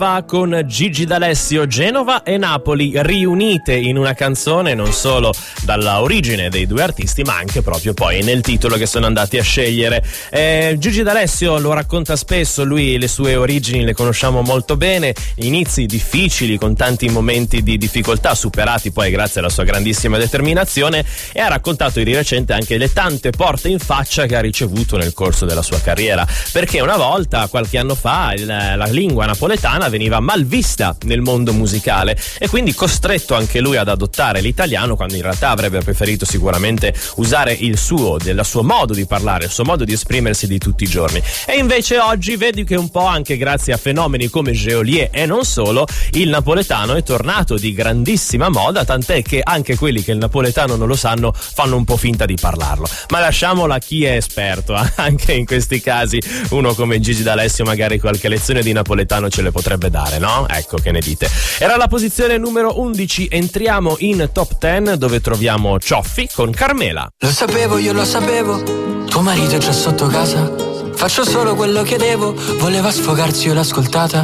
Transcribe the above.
Zappa con Gigi D'Alessio, Genova e Napoli riunite in una canzone, non solo dalla origine dei due artisti ma anche proprio poi nel titolo che sono andati a scegliere. Gigi D'Alessio lo racconta spesso, lui le sue origini le conosciamo molto bene, inizi difficili con tanti momenti di difficoltà superati poi grazie alla sua grandissima determinazione, e ha raccontato di recente anche le tante porte in faccia che ha ricevuto nel corso della sua carriera, perché una volta, qualche anno fa, la lingua napoletana veniva mal vista nel mondo musicale e quindi costretto anche lui ad adottare l'italiano, quando in realtà avrebbe preferito sicuramente usare il suo modo di parlare, il suo modo di esprimersi di tutti i giorni. E invece oggi vedi che un po' anche grazie a fenomeni come Geolier e non solo, il napoletano è tornato di grandissima moda, tant'è che anche quelli che il napoletano non lo sanno fanno un po' finta di parlarlo. Ma lasciamola a chi è esperto, anche in questi casi uno come Gigi D'Alessio magari qualche lezione di napoletano ce le potrebbe dare, no? Ecco, che ne dite? Era la posizione numero 11, entriamo in top 10 dove troviamo Cioffi con Carmela. Lo sapevo, io lo sapevo, tuo marito è già sotto casa, faccio solo quello che devo, voleva sfogarsi, io l'ho ascoltata.